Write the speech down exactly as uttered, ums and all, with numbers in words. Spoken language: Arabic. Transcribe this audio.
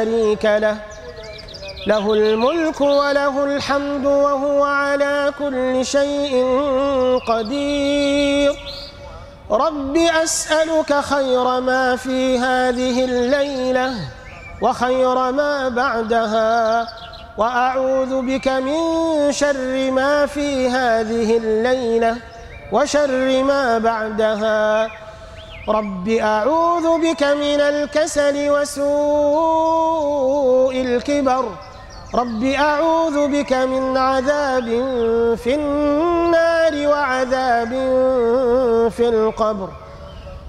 شريك له له الملك وله الحمد وهو على كل شيء قدير. رب أسألك خير ما في هذه الليلة وخير ما بعدها، وأعوذ بك من شر ما في هذه الليلة وشر ما بعدها. رب أعوذ بك من الكسل وسوء الكبر. رب أعوذ بك من عذاب في النار وعذاب في القبر.